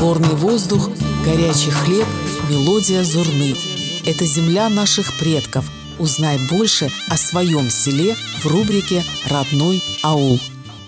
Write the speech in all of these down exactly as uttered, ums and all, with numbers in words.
Горный воздух, горячий хлеб, мелодия зурны. Это земля наших предков. Узнай больше о своем селе в рубрике «Родной аул».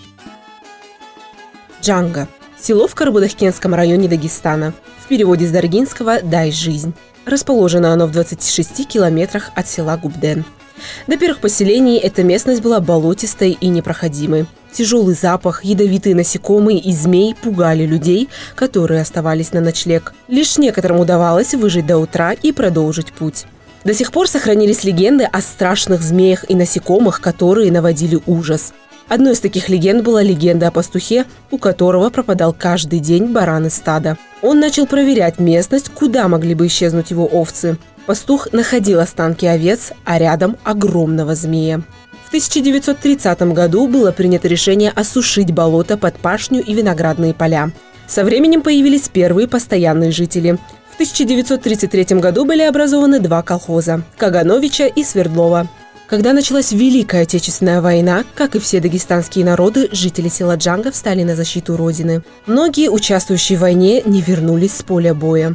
Джанга – село в Карабудахкенском районе Дагестана. В переводе с даргинского «дай жизнь». Расположено оно в двадцати шести километрах от села Губден. До первых поселений эта местность была болотистой и непроходимой. Тяжелый запах, ядовитые насекомые и змей пугали людей, которые оставались на ночлег. Лишь некоторым удавалось выжить до утра и продолжить путь. До сих пор сохранились легенды о страшных змеях и насекомых, которые наводили ужас. Одной из таких легенд была легенда о пастухе, у которого пропадал каждый день баран из стада. Он начал проверять местность, куда могли бы исчезнуть его овцы. Пастух находил останки овец, а рядом огромного змея. В тысяча девятьсот тридцатом году было принято решение осушить болото под пашню и виноградные поля. Со временем появились первые постоянные жители. В тысяча девятьсот тридцать третьем году были образованы два колхоза – Кагановича и Свердлова. Когда началась Великая Отечественная война, как и все дагестанские народы, жители села Джанга встали на защиту Родины. Многие, участвующие в войне, не вернулись с поля боя.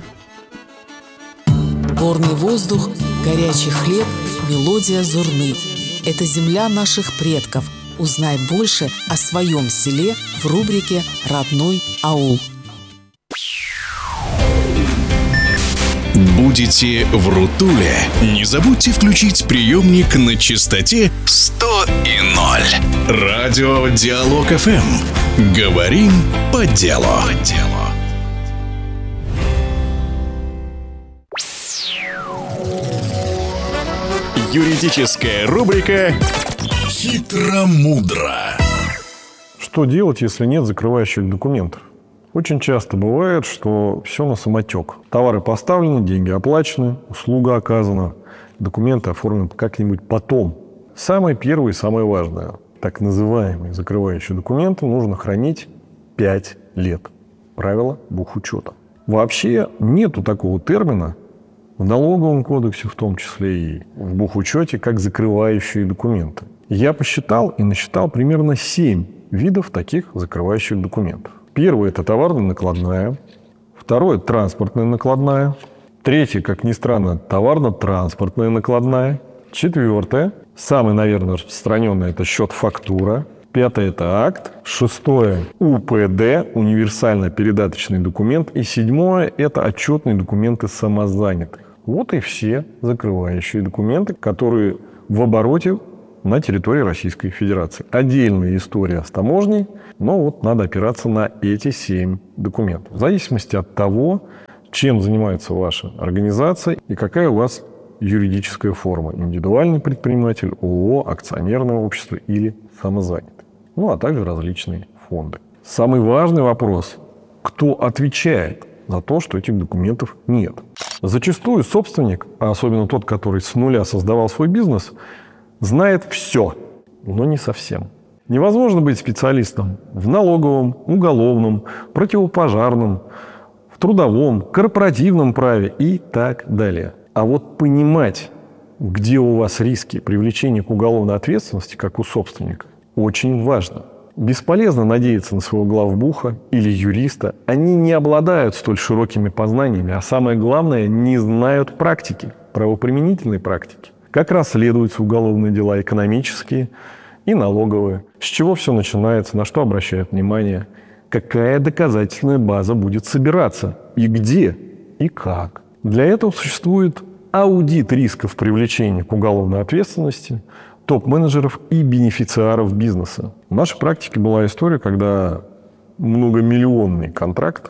Горный воздух, горячий хлеб, мелодия зурны. Это земля наших предков. Узнай больше о своем селе в рубрике «Родной аул». Будете в Рутуле? Не забудьте включить приемник на частоте сто и ноль. Радио Диалог эф эм. Говорим по делу. По делу. Юридическая рубрика «Хитро-мудро». Что делать, если нет закрывающих документов? Очень часто бывает, что все на самотек. Товары поставлены, деньги оплачены, услуга оказана, документы оформлены как-нибудь потом. Самое первое и самое важное, так называемые закрывающие документы, нужно хранить пять лет. Правило бухучета. Вообще нету такого термина в налоговом кодексе, в том числе и в бухучете, как закрывающие документы. Я посчитал и насчитал примерно семь видов таких закрывающих документов. Первый – это товарная накладная. Второе – транспортная накладная. Третье, как ни странно, товарно-транспортная накладная. Четвертое, самый, наверное, распространенный – это счет-фактура. Пятое – это акт. Шестое – у пэ дэ, универсально-передаточный документ. И седьмое – это отчетные документы самозанятых. Вот и все закрывающие документы, которые в обороте на территории Российской Федерации. Отдельная история с таможней, но вот надо опираться на эти семь документов. В зависимости от того, чем занимается ваша организация и какая у вас юридическая форма. Индивидуальный предприниматель, о о о, акционерное общество или самозанятый. Ну, а также различные фонды. Самый важный вопрос – кто отвечает за то, что этих документов нет? Зачастую собственник, а особенно тот, который с нуля создавал свой бизнес, знает все, но не совсем. Невозможно быть специалистом в налоговом, уголовном, противопожарном, в трудовом, корпоративном праве и так далее. А вот понимать, где у вас риски привлечения к уголовной ответственности, как у собственника, очень важно. Бесполезно надеяться на своего главбуха или юриста. Они не обладают столь широкими познаниями, а самое главное, не знают практики, правоприменительной практики. Как расследуются уголовные дела, экономические и налоговые. С чего все начинается, на что обращают внимание, какая доказательная база будет собираться, и где, и как. Для этого существует аудит рисков привлечения к уголовной ответственности топ-менеджеров и бенефициаров бизнеса. В нашей практике была история, когда многомиллионный контракт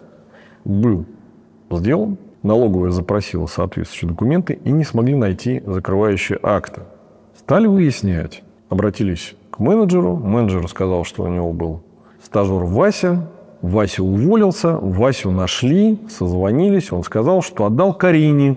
был сделан, налоговая запросила соответствующие документы и не смогли найти закрывающие акты. Стали выяснять, обратились к менеджеру, менеджер сказал, что у него был стажер Вася, Вася уволился, Васю нашли, созвонились, он сказал, что отдал Карине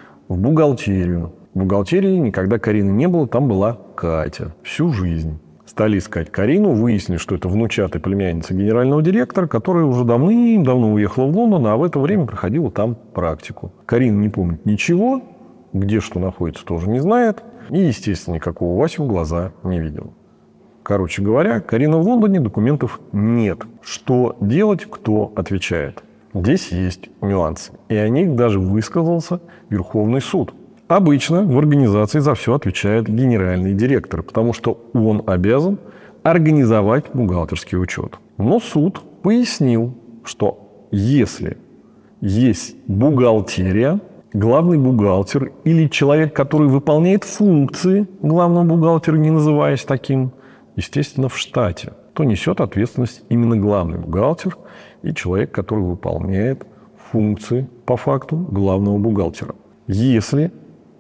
в бухгалтерию. В бухгалтерии никогда Карины не было, там была Катя. Всю жизнь. Стали искать Карину, выяснили, что это внучатая племянница генерального директора, которая уже давным-давно уехала в Лондон, а в это время проходила там практику. Карина не помнит ничего, где что находится, тоже не знает, и, естественно, никакого Васю в глаза не видела. Короче говоря, Карина в Лондоне, документов нет. Что делать, кто отвечает? Здесь есть нюансы. И о них даже высказался Верховный суд. Обычно в организации за все отвечает генеральный директор, потому что он обязан организовать бухгалтерский учет. Но суд пояснил, что если есть бухгалтерия, главный бухгалтер или человек, который выполняет функции главного бухгалтера, не называясь таким, естественно, в штате, то несет ответственность именно главный бухгалтер и человек, который выполняет функции по факту главного бухгалтера. Если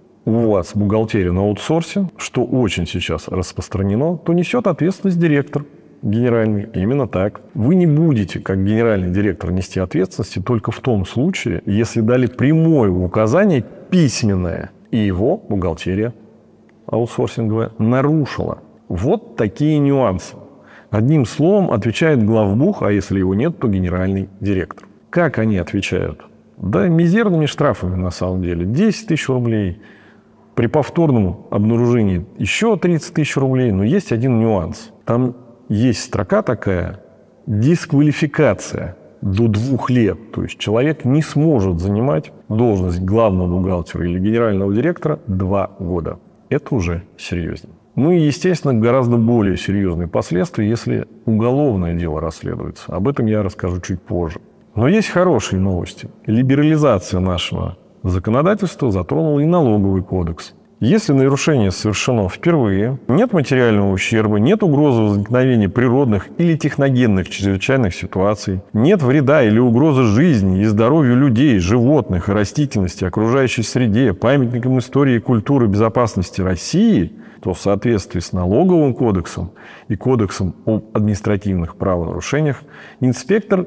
у вас бухгалтерия на аутсорсе, что очень сейчас распространено, то несет ответственность директор генеральный. Именно так. Вы не будете, как генеральный директор, нести ответственности только в том случае, если дали прямое указание письменное, и его бухгалтерия аутсорсинговая нарушила. Вот такие нюансы. Одним словом отвечает главбух, а если его нет, то генеральный директор. Как они отвечают? Да мизерными штрафами на самом деле. десять тысяч рублей. При повторном обнаружении еще тридцать тысяч рублей. Но есть один нюанс. Там есть строка такая – дисквалификация до двух лет. То есть человек не сможет занимать должность главного бухгалтера или генерального директора два года. Это уже серьезнее. Ну и, естественно, гораздо более серьезные последствия, если уголовное дело расследуется. Об этом я расскажу чуть позже. Но есть хорошие новости. Либерализация нашего законодательства затронула и налоговый кодекс. Если нарушение совершено впервые, нет материального ущерба, нет угрозы возникновения природных или техногенных чрезвычайных ситуаций, нет вреда или угрозы жизни и здоровью людей, животных и растительности, окружающей среде, памятникам истории и культуры безопасности России, то в соответствии с налоговым кодексом и кодексом об административных правонарушениях инспектор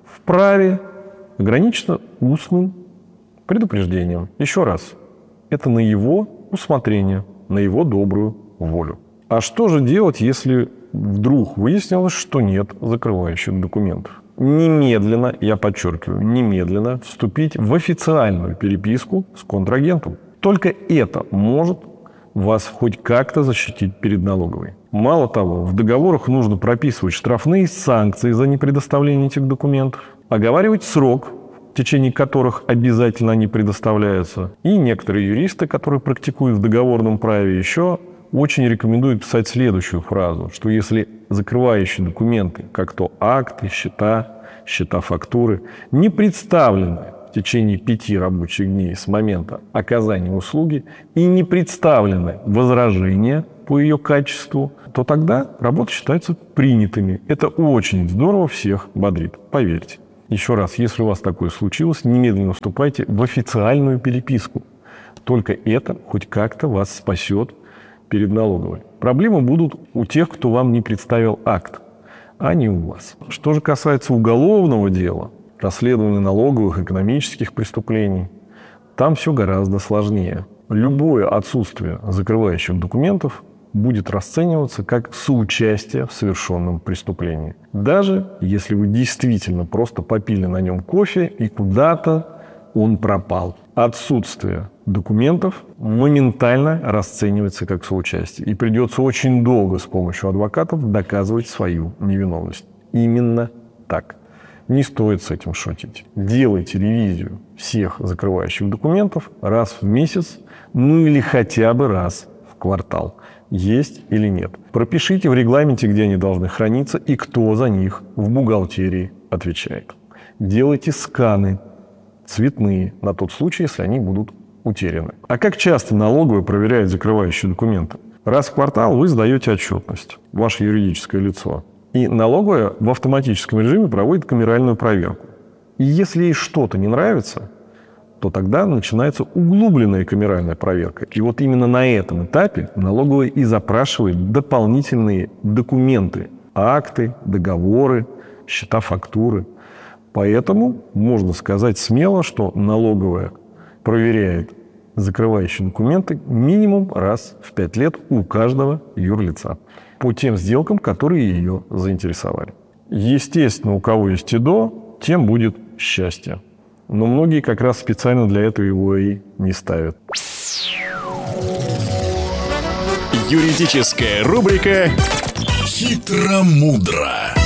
вправе ограничиться устным предупреждением. Еще раз, это на его усмотрение, на его добрую волю. А что же делать, если вдруг выяснилось, что нет закрывающих документов? Немедленно, я подчеркиваю, немедленно вступить в официальную переписку с контрагентом. Только это может вас хоть как-то защитить перед налоговой. Мало того, в договорах нужно прописывать штрафные санкции за непредоставление этих документов, оговаривать срок, в течение которых обязательно они предоставляются. И некоторые юристы, которые практикуют в договорном праве, еще очень рекомендуют писать следующую фразу, что если закрывающие документы, как то акты, счета, счета фактуры, не представлены в течение пяти рабочих дней с момента оказания услуги и не представлены возражения по ее качеству, то тогда работы считаются принятыми. Это очень здорово всех бодрит, поверьте. Еще раз, если у вас такое случилось, немедленно вступайте в официальную переписку. Только это хоть как-то вас спасет перед налоговой. Проблемы будут у тех, кто вам не представил акт, а не у вас. Что же касается уголовного дела, расследования налоговых, экономических преступлений, там все гораздо сложнее. Любое отсутствие закрывающих документов будет расцениваться как соучастие в совершенном преступлении. Даже если вы действительно просто попили на нем кофе и куда-то он пропал. Отсутствие документов моментально расценивается как соучастие. И придется очень долго с помощью адвокатов доказывать свою невиновность. Именно так. Не стоит с этим шутить. Делайте ревизию всех закрывающих документов раз в месяц, ну или хотя бы раз в квартал. Есть или нет. Пропишите в регламенте, где они должны храниться и кто за них в бухгалтерии отвечает. Делайте сканы цветные на тот случай, если они будут утеряны. А как часто налоговая проверяет закрывающие документы? Раз в квартал вы сдаете отчетность, ваше юридическое лицо. И налоговая в автоматическом режиме проводит камеральную проверку. И если ей что-то не нравится, то тогда начинается углубленная камеральная проверка. И вот именно на этом этапе налоговая и запрашивает дополнительные документы, акты, договоры, счета, фактуры. Поэтому можно сказать смело, что налоговая проверяет закрывающие документы минимум раз в пять лет у каждого юрлица по тем сделкам, которые ее заинтересовали. Естественно, у кого есть ИДО, тем будет счастье. Но многие как раз специально для этого его и не ставят. Юридическая рубрика «Хитро-мудро».